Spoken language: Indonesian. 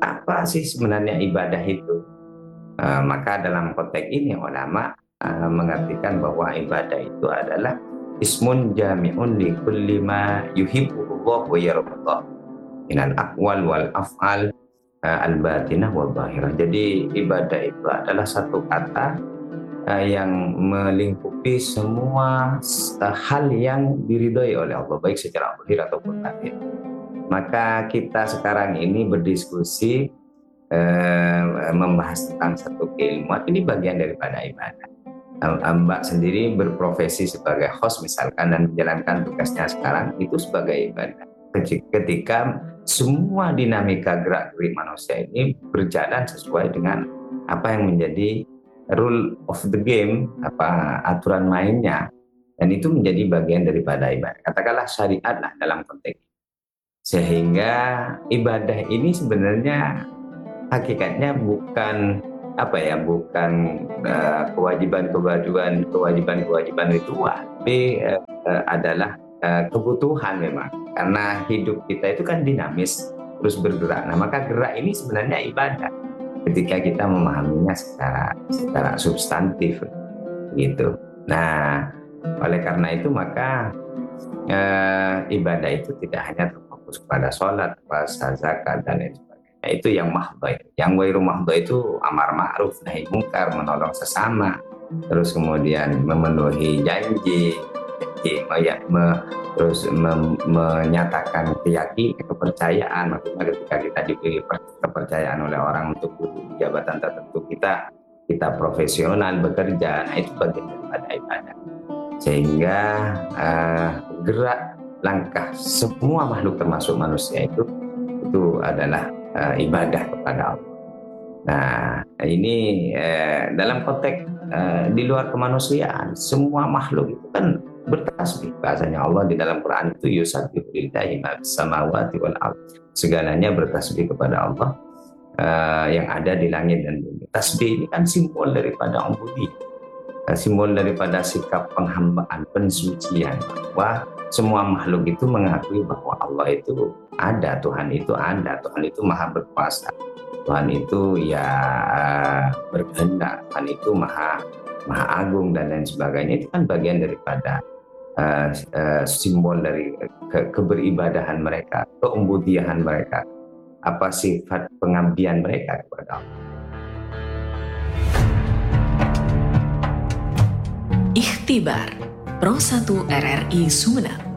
apa sih sebenarnya ibadah itu? Maka dalam konteks ini ulama mengartikan bahwa ibadah itu adalah ismun jami'un li kulli ma yuhibbuhullah wa yardah minal aqwal wal af'al al-batinah wal zahirah. Jadi ibadah itu adalah satu kata yang melingkupi semua hal yang diridhoi oleh Allah, baik secara zahir ataupun batin. Maka kita sekarang ini berdiskusi membahas tentang satu keilmuan, ini bagian daripada ibadah. Mbak sendiri berprofesi sebagai host misalkan dan menjalankan tugasnya sekarang itu sebagai ibadah. Ketika semua dinamika gerak-gerik manusia ini berjalan sesuai dengan apa yang menjadi rule of the game, aturan mainnya, dan itu menjadi bagian daripada ibadah. Katakanlah syariat lah dalam konteks ini. Sehingga ibadah ini sebenarnya hakikatnya bukan kewajiban ritual, tapi adalah kebutuhan memang, karena hidup kita itu kan dinamis terus bergerak. Nah, maka gerak ini sebenarnya ibadah ketika kita memahaminya secara substantif gitu. Nah, oleh karena itu maka ibadah itu tidak hanya terfokus pada sholat, puasa, zakat dan lain sebagainya. Nah, itu yang mahdhah. Yang ghairu mahdhah itu amar ma'ruf nahi mungkar, menolong sesama, terus kemudian memenuhi janji, terus menyatakan kepercayaan. Maksudnya ketika kita diberi kepercayaan oleh orang untuk duduk di jabatan tertentu, kita profesional bekerja. Nah, itu bagian daripada ibadah. Sehingga gerak langkah semua makhluk termasuk manusia itu adalah ibadah kepada Allah. Nah, ini dalam konteks di luar kemanusiaan, semua makhluk itu kan bertasbih. Bahasanya Allah di dalam Quran itu yusabbihu lillahi ma fis samawati wal ardh. Segalanya bertasbih kepada Allah yang ada di langit dan bumi. Tasbih ini kan simbol daripada ubudiyah, simbol daripada sikap penghambaan, pensucian, bahwa semua makhluk itu mengakui bahwa Allah itu ada, Tuhan itu ada, Tuhan itu maha berkuasa, Tuhan itu ya berkehendak, Tuhan itu maha agung dan lain sebagainya. Itu kan bagian daripada simbol dari keberibadahan mereka, keubudiyahan mereka, apa sifat pengabdian mereka kepada Allah. Ikhtibar Pro 1 RRI Sumeneb.